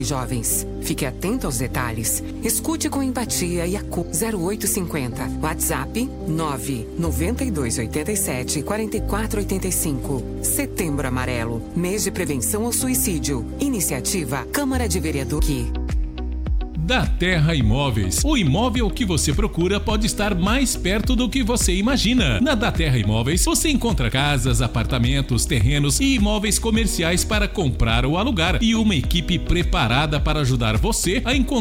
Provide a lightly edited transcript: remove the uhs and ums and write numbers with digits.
Jovens, fique atento aos detalhes. Escute com empatia e acu 0850. WhatsApp 99287 4485. Setembro Amarelo, mês de prevenção ao suicídio. Iniciativa Câmara de Vereadores. Da Terra Imóveis. O imóvel que você procura pode estar mais perto do que você imagina. Na Da Terra Imóveis, você encontra casas, apartamentos, terrenos e imóveis comerciais para comprar ou alugar e uma equipe preparada para ajudar você a encontrar